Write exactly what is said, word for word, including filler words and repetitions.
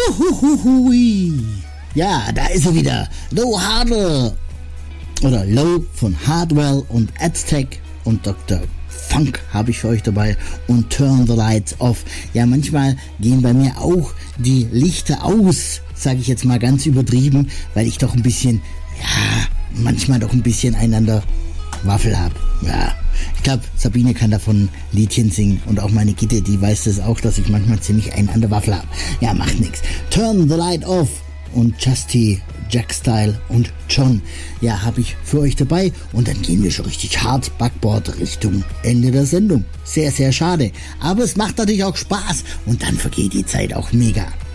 Uhuhuhui. Ja, da ist er wieder. Low Hardwell. Oder Low von Hardwell und Aztec und Doktor Funk habe ich für euch dabei und Turn the Lights Off. Ja, manchmal gehen bei mir auch die Lichter aus, sage ich jetzt mal ganz übertrieben, weil ich doch ein bisschen, ja, manchmal doch ein bisschen einander Waffel habe. Ja, ich glaube, Sabine kann davon Liedchen singen und auch meine Gitte, die weiß das auch, dass ich manchmal ziemlich einen an der Waffel habe. Ja, macht nichts. Turn the Light Off und Justy, Jack Style und John. Ja, habe ich für euch dabei und dann gehen wir schon richtig hart Backboard Richtung Ende der Sendung. Sehr, sehr schade. Aber es macht natürlich auch Spaß und dann vergeht die Zeit auch mega.